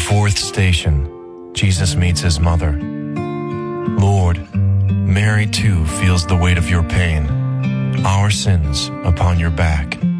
fourth station, Jesus meets his mother. Lord, Mary too feels the weight of your pain, our sins upon your back.